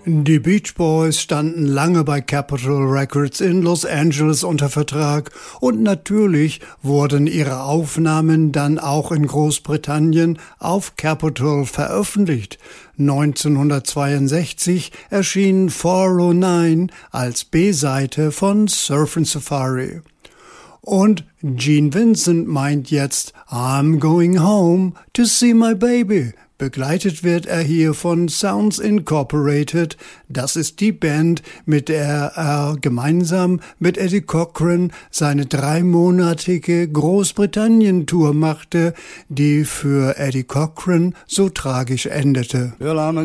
Die Beach Boys standen lange bei Capitol Records in Los Angeles unter Vertrag und natürlich wurden ihre Aufnahmen dann auch in Großbritannien auf Capitol veröffentlicht. 1962 erschien 409 als B-Seite von Surfin' Safari. Und Gene Vincent meint jetzt I'm going home to see my baby. Begleitet wird er hier von Sounds Incorporated. Das ist die Band, mit der er gemeinsam mit Eddie Cochran seine 3-monatige Großbritannien-Tour machte, die für Eddie Cochran so tragisch endete. Well, I'm